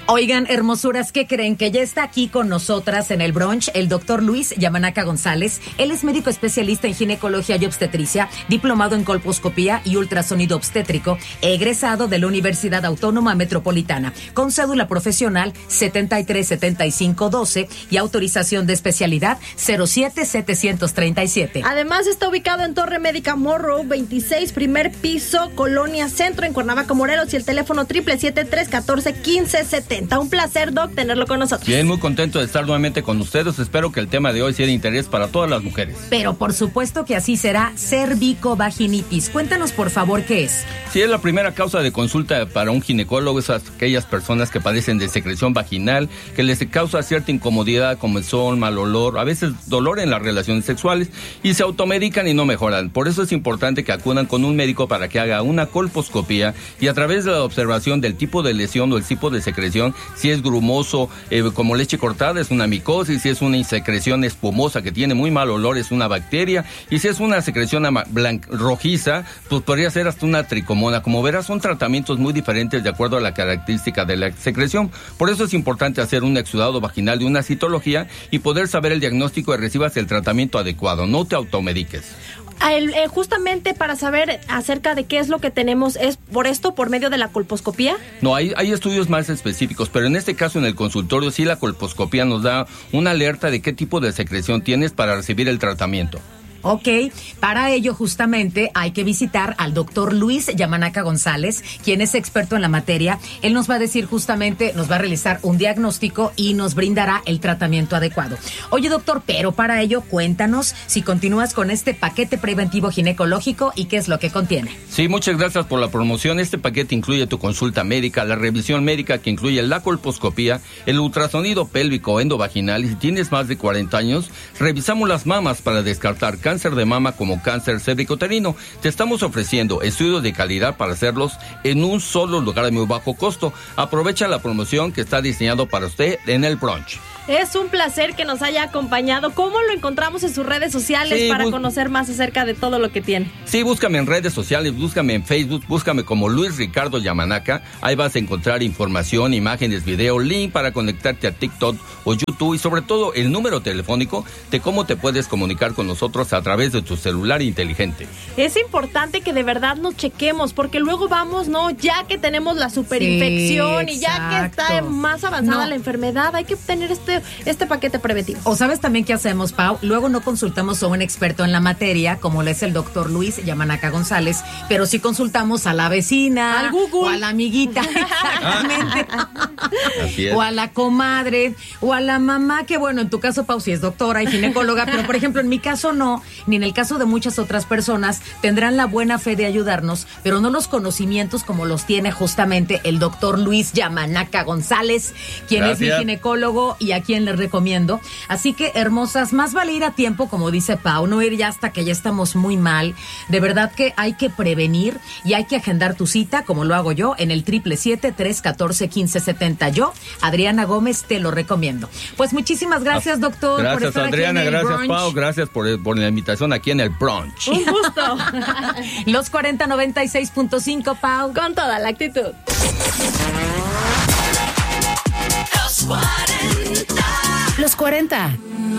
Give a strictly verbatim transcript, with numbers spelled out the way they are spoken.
Oigan, hermosuras, ¿qué creen? Que ya está aquí con nosotras en el brunch el doctor Luis Yamanaka González. Él es médico especialista en ginecología y obstetricia, diplomado en colposcopía y ultrasonido obstétrico, egresado de la Universidad Autónoma Metropolitana, con cédula profesional setenta y tres setenta y cinco doce y autorización de especialidad cero siete setecientos treinta y siete. Además, está ubicado en Torre Médica Morro veintiséis, primer piso, Colonia Centro, en Cuernavaca, Morelos, y el teléfono triple siete tres catorce quince setenta. Un placer, Doc, tenerlo con nosotros. Bien, muy contento de estar nuevamente con ustedes. Espero que el tema de hoy sea de interés para todas las mujeres. Pero por supuesto que así será. Cervicovaginitis. Cuéntanos, por favor, ¿qué es? Sí, es la primera causa de consulta para un ginecólogo. Es aquellas personas que padecen de secreción vaginal, que les causa cierta incomodidad, comezón, mal olor, a veces dolor en las relaciones sexuales, y se automedican y no mejoran. Por eso es importante que acudan con un médico para que haga una colposcopía y a través de la observación del tipo de lesión o el tipo de secreción, si es grumoso, eh, como leche cortada, es una micosis; si es una secreción espumosa que tiene muy mal olor, es una bacteria; y si es una secreción blanca, rojiza, pues podría ser hasta una tricomona. Como verás, son tratamientos muy diferentes de acuerdo a la característica de la secreción. Por eso es importante hacer un exudado vaginal de una citología y poder saber el diagnóstico y recibas el tratamiento adecuado. No te automediques. El, eh, justamente para saber acerca de qué es lo que tenemos, ¿es por esto, por medio de la colposcopía? No, hay, hay estudios más específicos, pero en este caso en el consultorio sí la colposcopía nos da una alerta de qué tipo de secreción tienes para recibir el tratamiento. Ok, para ello justamente hay que visitar al doctor Luis Yamanaka González, quien es experto en la materia. Él nos va a decir justamente, nos va a realizar un diagnóstico y nos brindará el tratamiento adecuado. Oye, doctor, pero para ello cuéntanos si continúas con este paquete preventivo ginecológico y qué es lo que contiene. Sí, muchas gracias por la promoción. Este paquete incluye tu consulta médica, la revisión médica que incluye la colposcopía, el ultrasonido pélvico endovaginal, y si tienes más de cuarenta años, revisamos las mamas para descartar cáncer cáncer de mama como cáncer cervicuterino. Te estamos ofreciendo estudios de calidad para hacerlos en un solo lugar de muy bajo costo. Aprovecha la promoción que está diseñado para usted en el brunch. Es un placer que nos haya acompañado. ¿Cómo lo encontramos en sus redes sociales sí, para bus- conocer más acerca de todo lo que tiene? Sí, búscame en redes sociales, búscame en Facebook, búscame como Luis Ricardo Yamanaka. Ahí vas a encontrar información, imágenes, video, link para conectarte a TikTok o YouTube y sobre todo el número telefónico de cómo te puedes comunicar con nosotros a través de tu celular inteligente. Es importante que de verdad nos chequemos porque luego vamos, ¿no? Ya que tenemos la superinfección sí, y ya que está más avanzada no. la enfermedad, hay que tener este este paquete preventivo. O sabes también qué hacemos, Pau, luego no consultamos a un experto en la materia, como lo es el doctor Luis Yamanaka González, pero sí consultamos a la vecina, al Google, o a la amiguita, exactamente, Así es. O a la comadre, o a la mamá, que bueno, en tu caso, Pau, sí es doctora y ginecóloga, pero por ejemplo, en mi caso no, ni en el caso de muchas otras personas, tendrán la buena fe de ayudarnos, pero no los conocimientos como los tiene justamente el doctor Luis Yamanaka González, quien Gracias. es mi ginecólogo y a quien les recomiendo. Así que, hermosas, más vale ir a tiempo, como dice Pau, no ir ya hasta que ya estamos muy mal. De verdad que hay que prevenir y hay que agendar tu cita, como lo hago yo, en el triple siete tres catorce quince setenta. Yo, Adriana Gómez, te lo recomiendo. Pues muchísimas gracias, doctor. Gracias, por estar Adriana, aquí en el gracias, brunch. Pau, gracias por, por la invitación aquí en el brunch. Un gusto. Los cuarenta noventa y seis punto cinco, Pau. Con toda la actitud. Los cuarenta. Los cuarenta.